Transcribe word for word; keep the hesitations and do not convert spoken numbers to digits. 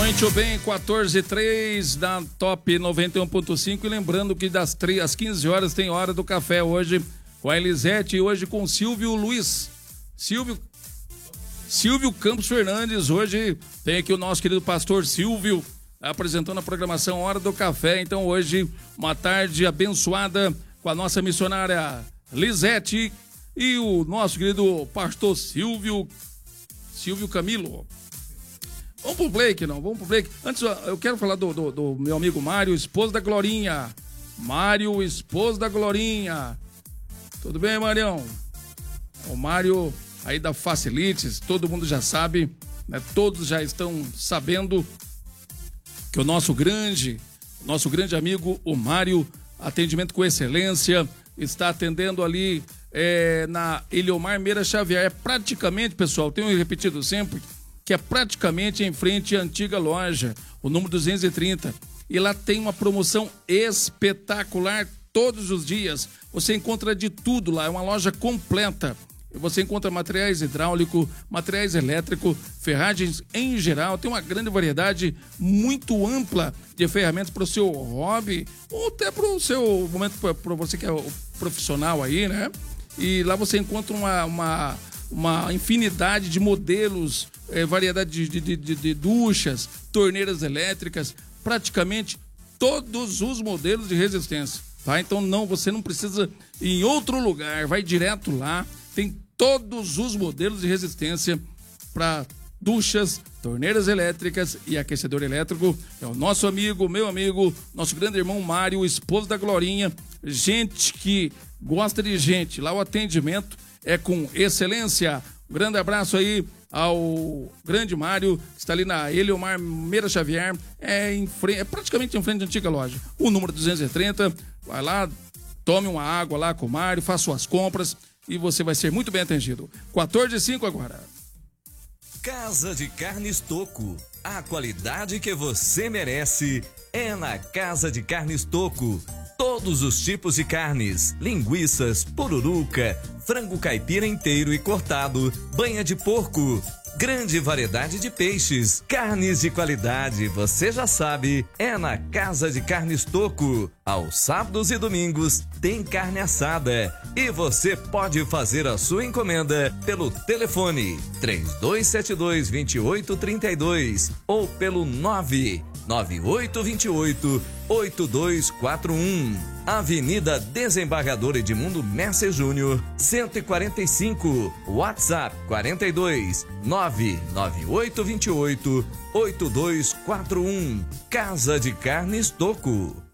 Muito bem, quatorze e três da Top noventa e um ponto cinco. E lembrando que das três às quinze horas tem Hora do Café hoje com a Elisete e hoje com Silvio Luiz. Silvio, Silvio Campos Fernandes. Hoje tem aqui o nosso querido pastor Silvio apresentando a programação Hora do Café. Então hoje uma tarde abençoada com a nossa missionária Lisete e o nosso querido pastor Silvio, Silvio Camilo. Vamos pro break, não? Vamos pro break. Antes, eu quero falar do, do, do meu amigo Mário, esposo da Glorinha. Mário, esposo da Glorinha. Tudo bem, Marião? O Mário aí da Facilities, todo mundo já sabe, né? Todos já estão sabendo que o nosso grande, nosso grande amigo, o Mário, atendimento com excelência, está atendendo ali é, na Eliomar Meira Xavier. É praticamente, pessoal, tenho repetido sempre, que é praticamente em frente à antiga loja, o número duzentos e trinta. E lá tem uma promoção espetacular todos os dias. Você encontra de tudo lá, é uma loja completa. Você encontra materiais hidráulicos, materiais elétricos, ferragens em geral. Tem uma grande variedade muito ampla de ferramentas para o seu hobby ou até para o seu momento, para você que é o profissional aí, né? E lá você encontra uma... uma uma infinidade de modelos, é, variedade de, de, de, de duchas, torneiras elétricas, praticamente todos os modelos de resistência, tá? Então não, você não precisa ir em outro lugar, vai direto lá, tem todos os modelos de resistência para duchas, torneiras elétricas e aquecedor elétrico. É o nosso amigo, meu amigo, nosso grande irmão Mário, esposo da Glorinha, gente que gosta de gente, lá o atendimento é com excelência. Um grande abraço aí ao grande Mário, que está ali na Eliomar Meira Xavier, é, em frente, é praticamente em frente à antiga loja. O número duzentos e trinta, vai lá, tome uma água lá com o Mário, faça suas compras e você vai ser muito bem atendido. quatorze e cinco agora. Casa de Carnes Toco, a qualidade que você merece é na Casa de Carnes Toco. Todos os tipos de carnes, linguiças, pururuca, frango caipira inteiro e cortado, banha de porco, grande variedade de peixes, carnes de qualidade, você já sabe, é na Casa de Carnes Toco. Aos sábados e domingos tem carne assada e você pode fazer a sua encomenda pelo telefone três dois sete dois, dois oito três dois ou pelo nove nove oito dois oito, oito dois quatro um. Avenida Desembargador Edmundo Messer Júnior, cento e quarenta e cinco. WhatsApp quarenta e dois, nove nove oito dois oito, oito dois quatro um. Casa de Carnes Toco.